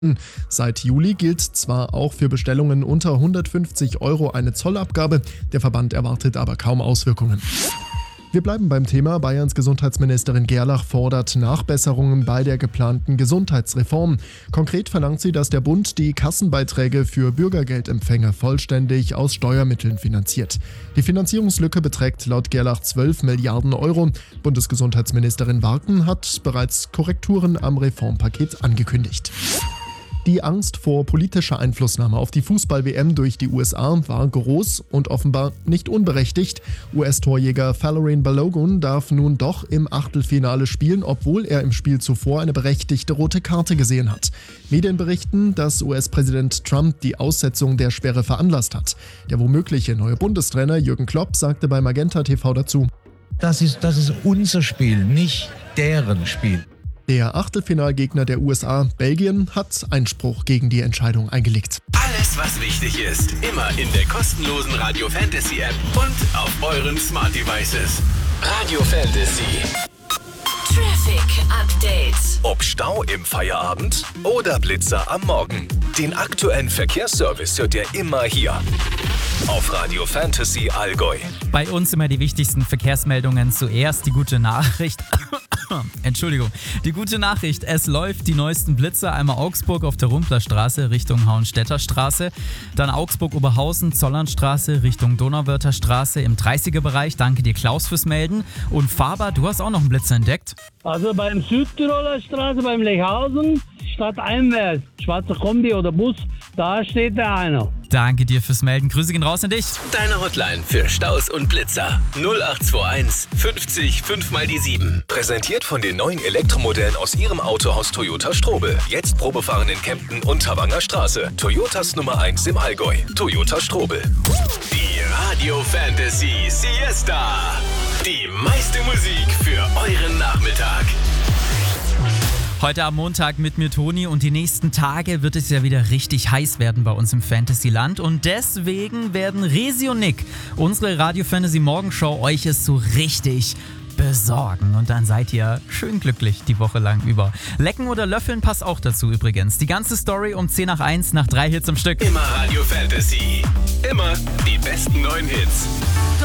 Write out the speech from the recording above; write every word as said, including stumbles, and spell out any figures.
Seit Juli gilt zwar auch für Bestellungen unter hundertfünfzig Euro eine Zollabgabe, der Verband erwartet aber kaum Auswirkungen. Wir bleiben beim Thema. Bayerns Gesundheitsministerin Gerlach fordert Nachbesserungen bei der geplanten Gesundheitsreform. Konkret verlangt sie, dass der Bund die Kassenbeiträge für Bürgergeldempfänger vollständig aus Steuermitteln finanziert. Die Finanzierungslücke beträgt laut Gerlach zwölf Milliarden Euro. Bundesgesundheitsministerin Warken hat bereits Korrekturen am Reformpaket angekündigt. Die Angst vor politischer Einflussnahme auf die Fußball-W M durch die U S A war groß und offenbar nicht unberechtigt. U S-Torjäger Folarin Balogun darf nun doch im Achtelfinale spielen, obwohl er im Spiel zuvor eine berechtigte rote Karte gesehen hat. Medien berichten, dass U S-Präsident Trump die Aussetzung der Sperre veranlasst hat. Der womögliche neue Bundestrainer Jürgen Klopp sagte bei Magenta T V dazu: Das ist, das ist unser Spiel, nicht deren Spiel. Der Achtelfinalgegner der U S A, Belgien, hat Einspruch gegen die Entscheidung eingelegt. Alles, was wichtig ist, immer in der kostenlosen Radio Fantasy App und auf euren Smart Devices. Radio Fantasy. Traffic Update. Ob Stau im Feierabend oder Blitzer am Morgen. Den aktuellen Verkehrsservice hört ihr immer hier auf Radio Fantasy Allgäu. Bei uns immer die wichtigsten Verkehrsmeldungen. Zuerst die gute Nachricht. Entschuldigung. Die gute Nachricht, es läuft die neuesten Blitzer. Einmal Augsburg auf der Rumplerstraße Richtung Hauenstädter Straße. Dann Augsburg-Oberhausen, Zollernstraße Richtung Donauwörther Straße im dreißiger-Bereich. Danke dir, Klaus, fürs Melden. Und Faber, du hast auch noch einen Blitzer entdeckt. Also beim Südtiroler Straße, beim Lechhausen, statt einwärts, schwarzer Kombi oder Bus, da steht der einer. Danke dir fürs Melden. Grüße gehen raus an dich. Deine Hotline für Staus und Blitzer. null acht zwei eins fünfzig fünf mal die sieben. Präsentiert von den neuen Elektromodellen aus Ihrem Autohaus Toyota Strobel. Jetzt Probefahren in Kempten und Havanger Straße. Toyotas Nummer eins im Allgäu. Toyota Strobel. Die Radio Fantasy Siesta. Die meiste Musik für euren Nachmittag. Heute am Montag mit mir, Toni, und die nächsten Tage wird es ja wieder richtig heiß werden bei uns im Fantasyland und deswegen werden Resi und Nick, unsere Radio Fantasy Morgenshow, euch es so richtig besorgen und dann seid ihr schön glücklich die Woche lang über. Lecken oder Löffeln passt auch dazu übrigens. Die ganze Story um zehn nach eins nach drei Hits am Stück. Immer Radio Fantasy. Immer die besten neuen Hits.